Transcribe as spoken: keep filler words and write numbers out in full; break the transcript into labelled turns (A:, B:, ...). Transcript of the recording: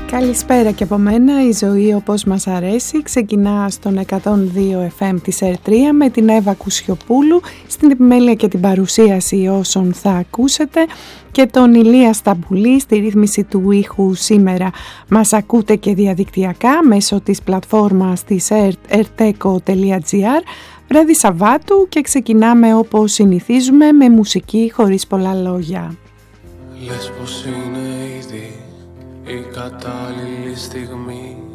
A: Καλησπέρα και από μένα. Η ζωή όπως μας αρέσει ξεκινά στον εκατόν δύο εφ εμ της ερ τρία με την Εύα Κουσιοπούλου στην επιμέλεια και την παρουσίαση όσων θα ακούσετε και τον Ηλία Σταμπουλή στη ρύθμιση του ήχου σήμερα. Μας ακούτε και διαδικτυακά μέσω της πλατφόρμας της ερτέκο τελεία τζι άρ. Βράδυ Σαββάτου και ξεκινάμε όπως συνηθίζουμε με μουσική χωρίς πολλά λόγια.
B: Λες πως είναι ήδη η κατάλληλη στιγμή